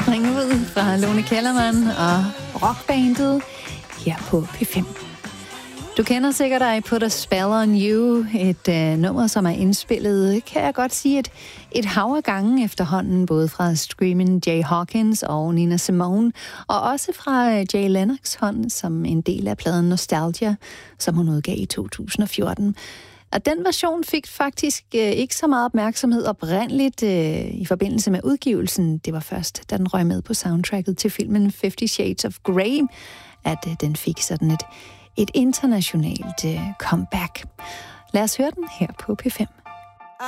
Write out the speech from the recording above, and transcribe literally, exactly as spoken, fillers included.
springe ud fra Lone Kellermann og rockbandet her på P fem. Du kender sikkert I Put a Spell on You, et uh, nummer, som er indspillet, kan jeg godt sige, et, et hav af gange efterhånden, både fra Screamin' Jay Hawkins og Nina Simone, og også fra uh, Jay Lennox hånd, som en del af pladen Nostalgia, som hun udgav i to tusind og fjorten. Og den version fik faktisk uh, ikke så meget opmærksomhed oprindeligt uh, i forbindelse med udgivelsen. Det var først, da den røg med på soundtracket til filmen Fifty Shades of Grey, at uh, den fik sådan et et internationalt uh, comeback. Lad os høre den her på P fem.